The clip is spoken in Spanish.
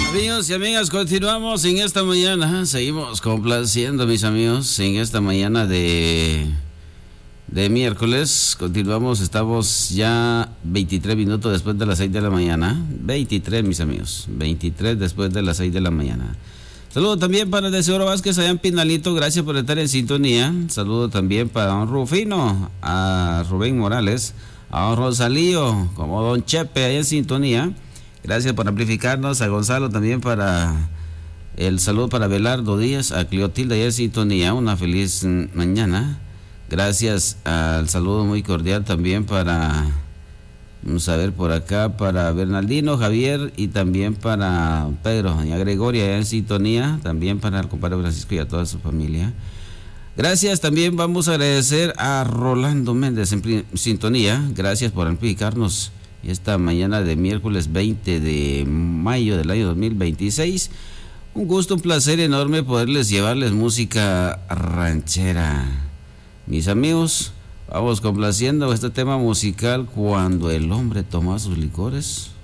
Amigos y amigas, continuamos en esta mañana. Seguimos complaciendo, mis amigos, en esta mañana de miércoles. Continuamos, estamos ya 23 minutos después de las 6 de la mañana. 23, mis amigos, 23 después de las 6 de la mañana. Saludo también para Deseo Vázquez allá en Pinalito, gracias por estar en sintonía. Saludo también para don Rufino, a Rubén Morales, a don Rosalío, como don Chepe allá en sintonía. Gracias por amplificarnos. A Gonzalo también para el saludo para Belardo Díaz, a Cleotilda y en sintonía. Una feliz mañana. Gracias al saludo muy cordial también para, vamos a ver por acá, para Bernardino, Javier y también para Pedro y a Gregoria allá en sintonía. También para el compadre Francisco y a toda su familia. Gracias, también vamos a agradecer a Rolando Méndez en sintonía. Gracias por amplificarnos esta mañana de miércoles 20 de mayo del año 2026. Un gusto, un placer enorme poderles llevarles música ranchera. Mis amigos, vamos complaciendo este tema musical, Cuando el hombre toma sus licores.